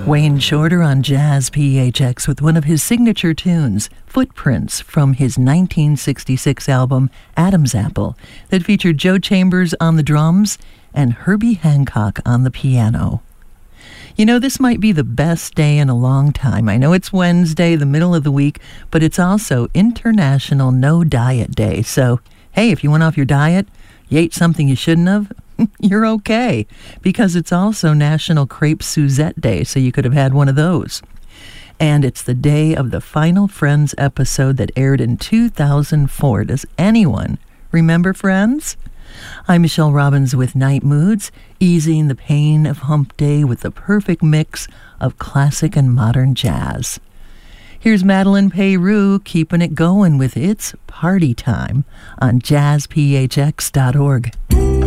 Wayne Shorter on Jazz PHX with one of his signature tunes, Footprints, from his 1966 album Adam's Apple, that featured Joe Chambers on the drums and Herbie Hancock on the piano. You know, this might be the best day in a long time. I know it's Wednesday, the middle of the week, but it's also International No Diet Day. So, hey, if you went off your diet, you ate something you shouldn't have, you're okay, because it's also National Crepe Suzette Day, so you could have had one of those. And it's the day of the final Friends episode that aired in 2004. Does anyone remember Friends? I'm Michelle Robbins with Night Moods, easing the pain of hump day with the perfect mix of classic and modern jazz. Here's Madeline Peyroux keeping it going with It's Party Time on jazzphx.org.